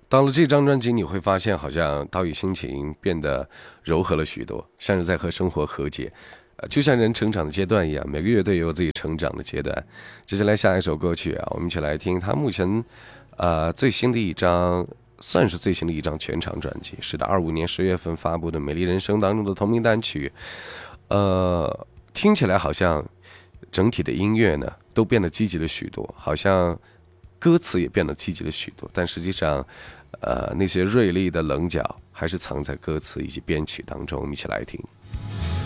到了这张专辑，你会发现好像岛屿心情变得柔和了许多，像是在和生活和解。就像人成长的阶段一样，每个乐队有自己成长的阶段。接下来下一首歌曲啊，我们一起来听他目前最新的一张，算是最新的一张全长专辑。是的，25年10月份发布的《美丽人生》当中的同名单曲。听起来好像整体的音乐呢都变得积极了许多，好像歌词也变得积极了许多，但实际上那些锐利的棱角还是藏在歌词以及编曲当中。我们一起来听。